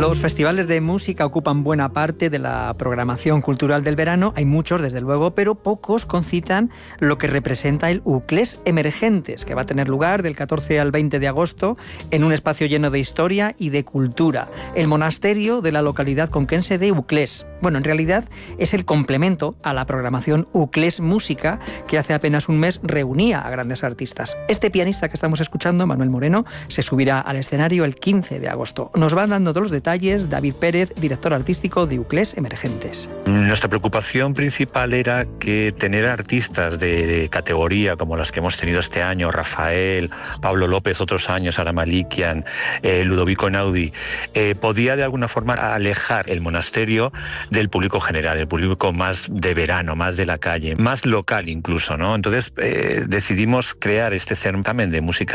Los festivales de música ocupan buena parte de la programación cultural del verano. Hay muchos, desde luego, pero pocos concitan lo que representa el Uclés Emergentes, que va a tener lugar del 14 al 20 de agosto en un espacio lleno de historia y de cultura. El monasterio de la localidad conquense de Uclés. Bueno, en realidad es el complemento a la programación Uclés Música, que hace apenas un mes reunía a grandes artistas. Este pianista que estamos escuchando, Manuel Moreno, se subirá al escenario el 15 de agosto. Nos van dando todos los detalles David Pérez, director artístico de Uclés Emergentes. Nuestra preocupación principal era que tener artistas de categoría como las que hemos tenido este año, Rafael, Pablo López otros años, Ara Malikian, Ludovico Einaudi, podía de alguna forma alejar el monasterio del público general, el público más de verano, más de la calle, más local incluso, ¿no? Entonces decidimos crear este certamen de música